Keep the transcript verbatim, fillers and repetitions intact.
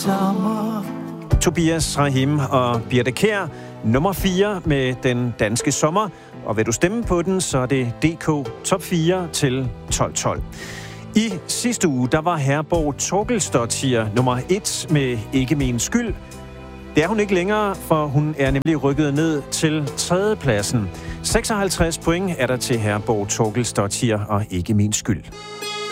sommer. Tobias Rahim og Birthe Kjær, nummer fire med Den Danske Sommer. Og vil du stemme på den, så er det D K top fire til tolv tolv. I sidste uge, der var Herborg Torkelsdottir nummer et med Ikke Min Skyld. Det er hun ikke længere, for hun er nemlig rykket ned til tredjepladsen. seksoghalvtreds point er der til Herborg Torkelsdottir og Ikke Min Skyld.